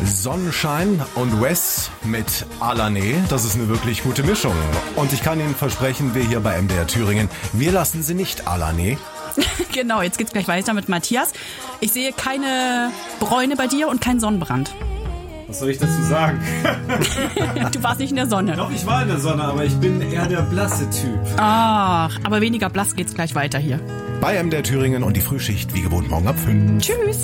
Sonnenschein und Wes mit Alané, das ist eine wirklich gute Mischung. Und ich kann Ihnen versprechen, wir hier bei MDR Thüringen, wir lassen Sie nicht Alané. Genau, jetzt geht's gleich weiter mit Matthias. Ich sehe keine Bräune bei dir und keinen Sonnenbrand. Was soll ich dazu sagen? Du warst nicht in der Sonne. Doch, ich war in der Sonne, aber ich bin eher der blasse Typ. Ach, aber weniger blass geht's gleich weiter hier. Bei MDR Thüringen und die Frühschicht wie gewohnt morgen ab 5. Tschüss.